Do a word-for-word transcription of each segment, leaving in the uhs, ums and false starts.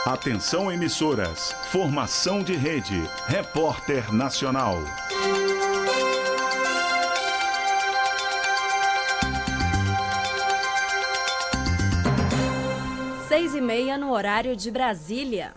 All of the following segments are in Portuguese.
Atenção emissoras, formação de rede, Repórter Nacional. Seis e meia no horário de Brasília.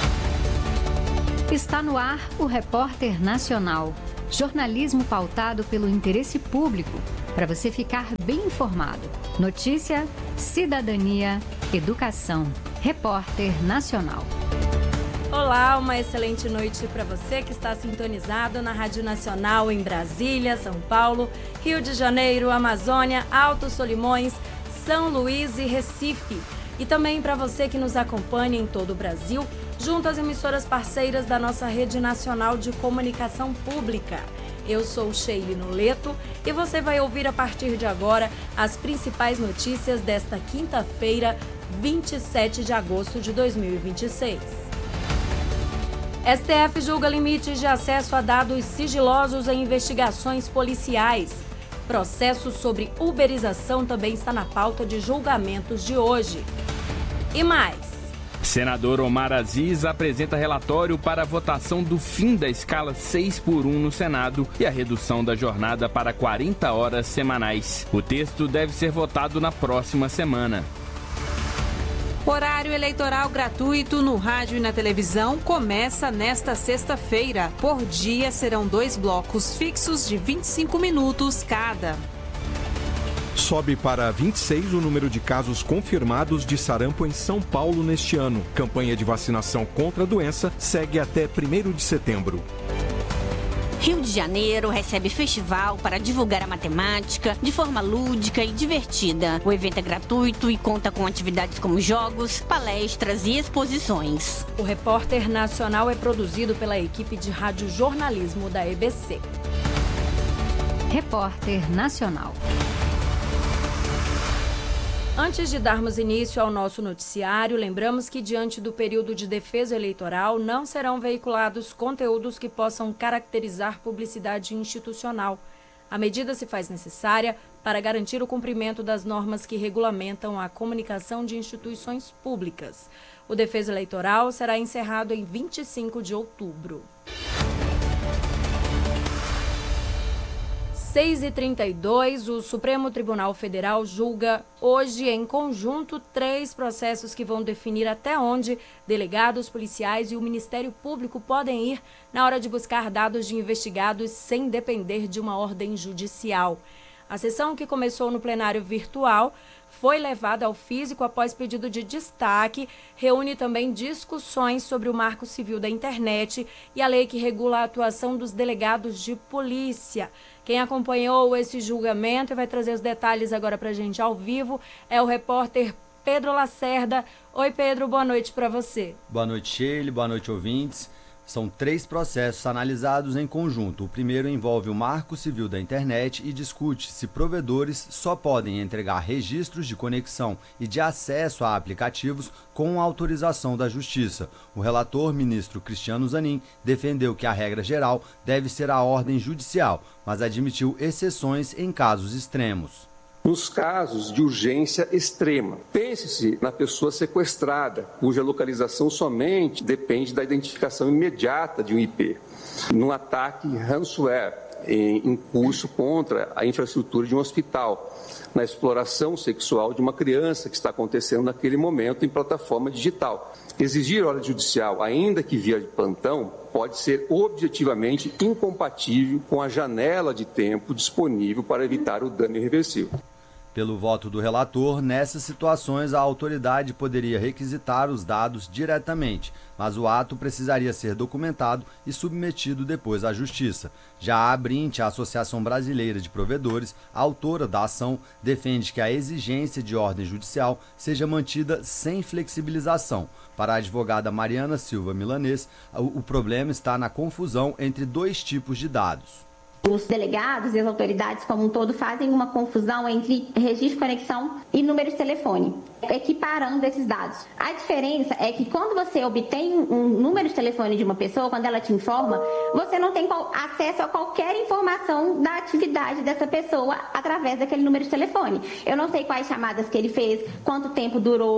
Está no ar o Repórter Nacional. Jornalismo pautado pelo interesse público, para você ficar bem informado. Notícia, cidadania, educação. Repórter Nacional. Olá, uma excelente noite para você que está sintonizado na Rádio Nacional em Brasília, São Paulo, Rio de Janeiro, Amazônia, Alto Solimões, São Luís e Recife. E também para você que nos acompanha em todo o Brasil, junto às emissoras parceiras da nossa Rede Nacional de Comunicação Pública. Eu sou Sheila Noleto e você vai ouvir a partir de agora as principais notícias desta quinta-feira, vinte e sete de agosto de dois mil e vinte e seis. S T F julga limites de acesso a dados sigilosos em investigações policiais. Processo sobre uberização também está na pauta de julgamentos de hoje. E mais. Senador Omar Aziz apresenta relatório para a votação do fim da escala seis por um no Senado e a redução da jornada para quarenta horas semanais. O texto deve ser votado na próxima semana. Horário eleitoral gratuito no rádio e na televisão começa nesta sexta-feira. Por dia serão dois blocos fixos de vinte e cinco minutos cada. Sobe para vinte e seis o número de casos confirmados de sarampo em São Paulo neste ano. Campanha de vacinação contra a doença segue até primeiro de setembro. Rio de Janeiro recebe festival para divulgar a matemática de forma lúdica e divertida. O evento é gratuito e conta com atividades como jogos, palestras e exposições. O Repórter Nacional é produzido pela equipe de radiojornalismo da E B C. Repórter Nacional. Antes de darmos início ao nosso noticiário, lembramos que, diante do período de defesa eleitoral, não serão veiculados conteúdos que possam caracterizar publicidade institucional. A medida se faz necessária para garantir o cumprimento das normas que regulamentam a comunicação de instituições públicas. O defesa eleitoral será encerrado em vinte e cinco de outubro. seis e trinta e dois, o Supremo Tribunal Federal julga hoje em conjunto três processos que vão definir até onde delegados policiais e o Ministério Público podem ir na hora de buscar dados de investigados sem depender de uma ordem judicial. A sessão, que começou no plenário virtual, foi levada ao físico após pedido de destaque, reúne também discussões sobre o Marco Civil da Internet e a lei que regula a atuação dos delegados de polícia. Quem acompanhou esse julgamento e vai trazer os detalhes agora para a gente ao vivo é o repórter Pedro Lacerda. Oi, Pedro, boa noite para você. Boa noite, Sheila, boa noite, ouvintes. São três processos analisados em conjunto. O primeiro envolve o Marco Civil da Internet e discute se provedores só podem entregar registros de conexão e de acesso a aplicativos com autorização da Justiça. O relator, ministro Cristiano Zanin, defendeu que a regra geral deve ser a ordem judicial, mas admitiu exceções em casos extremos. Nos casos de urgência extrema, pense-se na pessoa sequestrada, cuja localização somente depende da identificação imediata de um I P, num ataque ransomware em curso contra a infraestrutura de um hospital, na exploração sexual de uma criança que está acontecendo naquele momento em plataforma digital. Exigir ordem judicial, ainda que via de plantão, pode ser objetivamente incompatível com a janela de tempo disponível para evitar o dano irreversível. Pelo voto do relator, nessas situações a autoridade poderia requisitar os dados diretamente, mas o ato precisaria ser documentado e submetido depois à Justiça. Já a Abrinte, a Associação Brasileira de Provedores, autora da ação, defende que a exigência de ordem judicial seja mantida sem flexibilização. Para a advogada Mariana Silva Milanês, o problema está na confusão entre dois tipos de dados. Os delegados e as autoridades como um todo fazem uma confusão entre registro de conexão e número de telefone, equiparando esses dados. A diferença é que quando você obtém um número de telefone de uma pessoa, quando ela te informa, você não tem acesso a qualquer informação da atividade dessa pessoa através daquele número de telefone. Eu não sei quais chamadas que ele fez, quanto tempo durou,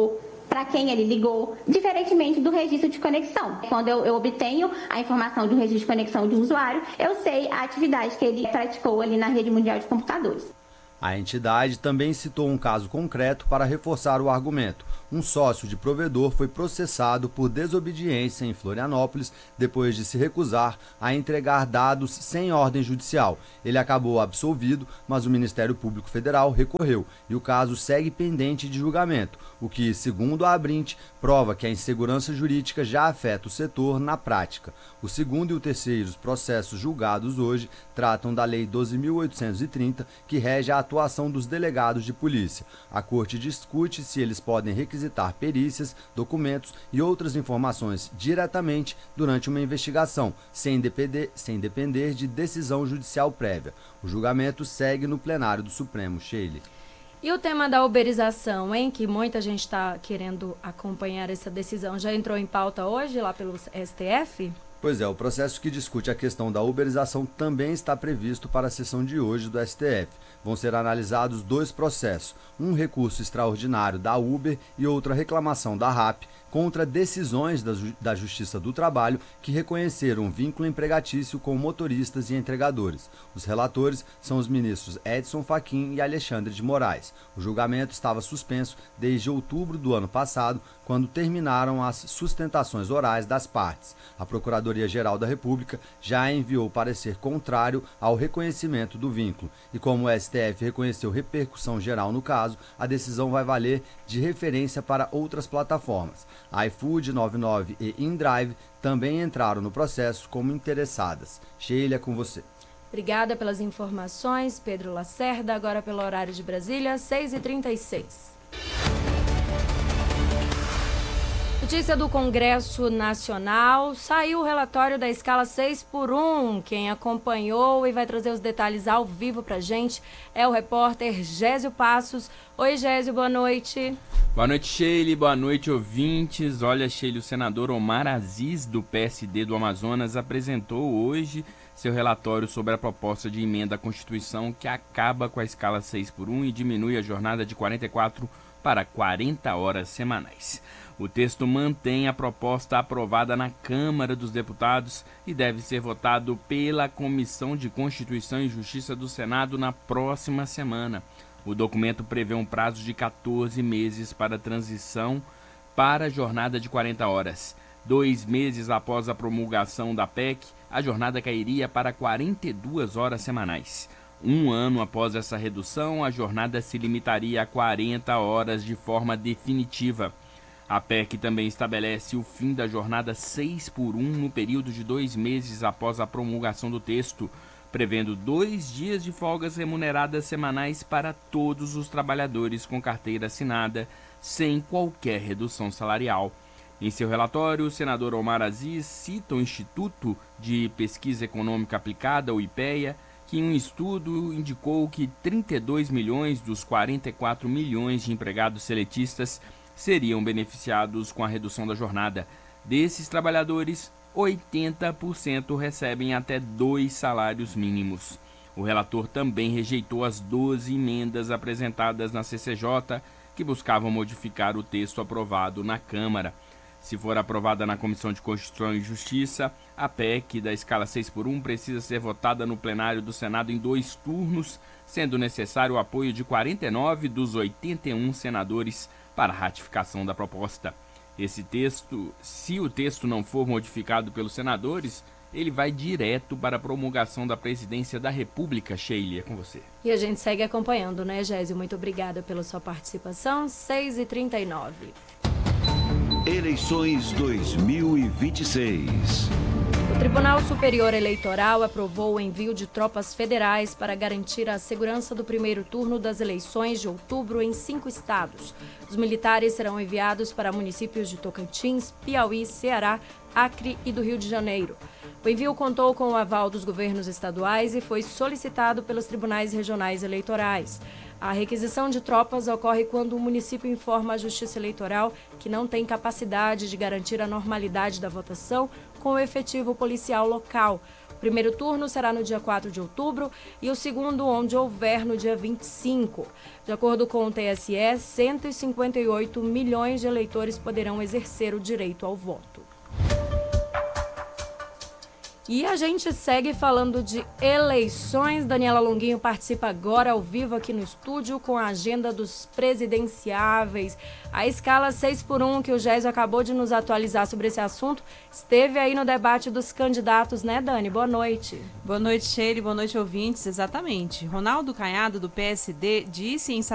para quem ele ligou, diferentemente do registro de conexão. Quando eu, eu obtenho a informação de um registro de conexão de um usuário, eu sei a atividade que ele praticou ali na rede mundial de computadores. A entidade também citou um caso concreto para reforçar o argumento. Um sócio de provedor foi processado por desobediência em Florianópolis depois de se recusar a entregar dados sem ordem judicial. Ele acabou absolvido, mas o Ministério Público Federal recorreu e o caso segue pendente de julgamento, o que, segundo a Abrint, prova que a insegurança jurídica já afeta o setor na prática. O segundo e o terceiro processos julgados hoje tratam da Lei doze mil oitocentos e trinta, que rege a atuação dos delegados de polícia. A Corte discute se eles podem requisitar perícias, documentos e outras informações diretamente durante uma investigação, sem depender, sem depender de decisão judicial prévia. O julgamento segue no plenário do Supremo. Sheila. E o tema da uberização, hein? Que muita gente está querendo acompanhar essa decisão. Já entrou em pauta hoje lá pelo S T F? Pois é, o processo que discute a questão da uberização também está previsto para a sessão de hoje do S T F. Vão ser analisados dois processos, um recurso extraordinário da Uber e outra reclamação da RAP contra decisões da, Ju- da Justiça do Trabalho que reconheceram um vínculo empregatício com motoristas e entregadores. Os relatores são os ministros Edson Fachin e Alexandre de Moraes. O julgamento estava suspenso desde outubro do ano passado, quando terminaram as sustentações orais das partes. A Procuradoria-Geral da República já enviou parecer contrário ao reconhecimento do vínculo. E como o S T F reconheceu repercussão geral no caso, a decisão vai valer de referência para outras plataformas. A iFood, noventa e nove e InDrive também entraram no processo como interessadas. Sheila, é com você. Obrigada pelas informações, Pedro Lacerda. Agora pelo horário de Brasília, seis e trinta e seis. Notícia do Congresso Nacional, saiu o relatório da escala seis por um. Quem acompanhou e vai trazer os detalhes ao vivo pra gente é o repórter Gésio Passos. Oi, Gésio, boa noite. Boa noite, Sheila. Boa noite, ouvintes. Olha, Sheila, o senador Omar Aziz, do P S D do Amazonas, apresentou hoje seu relatório sobre a proposta de emenda à Constituição que acaba com a escala seis por um e diminui a jornada de quarenta e quatro para quarenta horas semanais. O texto mantém a proposta aprovada na Câmara dos Deputados e deve ser votado pela Comissão de Constituição e Justiça do Senado na próxima semana. O documento prevê um prazo de quatorze meses para a transição para a jornada de quarenta horas. Dois meses após a promulgação da P E C, a jornada cairia para quarenta e duas horas semanais. Um ano após essa redução, a jornada se limitaria a quarenta horas de forma definitiva. A P E C também estabelece o fim da jornada seis por um no período de dois meses após a promulgação do texto, prevendo dois dias de folgas remuneradas semanais para todos os trabalhadores com carteira assinada, sem qualquer redução salarial. Em seu relatório, o senador Omar Aziz cita o Instituto de Pesquisa Econômica Aplicada, o IPEA, que em um estudo indicou que trinta e dois milhões dos quarenta e quatro milhões de empregados seletistas seriam beneficiados com a redução da jornada. Desses trabalhadores, oitenta por cento recebem até dois salários mínimos. O relator também rejeitou as doze emendas apresentadas na C C J, que buscavam modificar o texto aprovado na Câmara. Se for aprovada na Comissão de Constituição e Justiça, a P E C da escala seis por um precisa ser votada no plenário do Senado em dois turnos, sendo necessário o apoio de quarenta e nove dos oitenta e um senadores para a ratificação da proposta. Esse texto, se o texto não for modificado pelos senadores, ele vai direto para a promulgação da Presidência da República. Sheila, é com você. E a gente segue acompanhando, né, Gésio? Muito obrigada pela sua participação. seis e trinta e nove. Eleições dois mil e vinte e seis. O Tribunal Superior Eleitoral aprovou o envio de tropas federais para garantir a segurança do primeiro turno das eleições de outubro em cinco estados. Os militares serão enviados para municípios de Tocantins, Piauí, Ceará, Acre e do Rio de Janeiro. O envio contou com o aval dos governos estaduais e foi solicitado pelos tribunais regionais eleitorais. A requisição de tropas ocorre quando o município informa a Justiça Eleitoral que não tem capacidade de garantir a normalidade da votação com o efetivo policial local. O primeiro turno será no dia quatro de outubro e o segundo, onde houver, no dia vinte e cinco. De acordo com o T S E, cento e cinquenta e oito milhões de eleitores poderão exercer o direito ao voto. E a gente segue falando de eleições. Daniela Longuinho participa agora ao vivo aqui no estúdio com a agenda dos presidenciáveis. A escala seis por um, que o Gésio acabou de nos atualizar sobre esse assunto, esteve aí no debate dos candidatos, né, Dani? Boa noite. Boa noite, Sheila. Boa noite, ouvintes. Exatamente. Ronaldo Caiado, do P S D, disse em